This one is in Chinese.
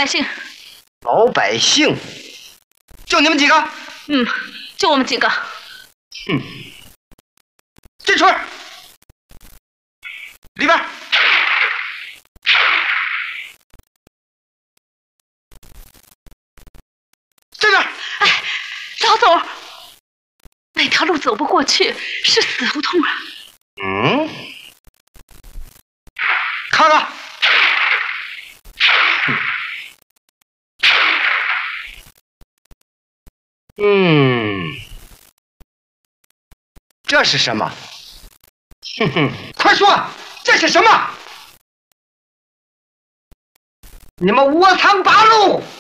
姓。 老百姓，就你们几个？ 嗯，就我们几个。 进去，里边。这边。 哎，老总，那条路走不过去，是死胡同啊。 看看。这是什么？快说，这是什么？你们窝藏八路！